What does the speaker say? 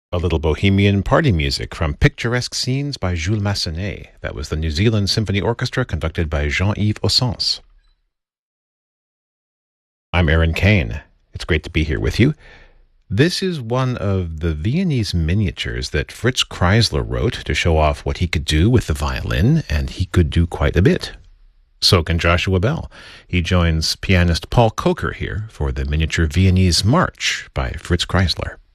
A little bohemian party music from Picturesque Scenes by Jules Massenet. That was the New Zealand Symphony Orchestra conducted by Jean-Yves Ossens. I'm Aaron Kane. It's great to be here with you. This is one of the Viennese miniatures that Fritz Kreisler wrote to show off what he could do with the violin, and he could do quite a bit. So can Joshua Bell. He joins pianist Paul Coker here for the miniature Viennese March by Fritz Kreisler.